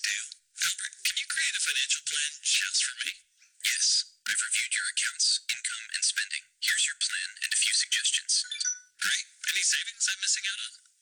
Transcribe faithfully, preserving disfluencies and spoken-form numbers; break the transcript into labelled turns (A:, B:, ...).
A: do. Albert, can you create a financial plan just for me? Yes. I've reviewed your accounts, income, and spending. Here's your plan and a few suggestions. Great. Any savings I'm missing out on?